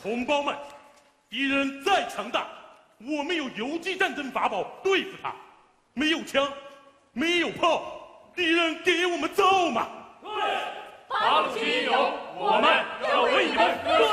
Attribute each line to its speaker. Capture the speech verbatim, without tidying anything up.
Speaker 1: 同胞们，敌人再强大，我们有游击战争法宝对付他。没有枪，没有炮，敌人给我们造嘛。
Speaker 2: 对，八路军有，我们要为你们歌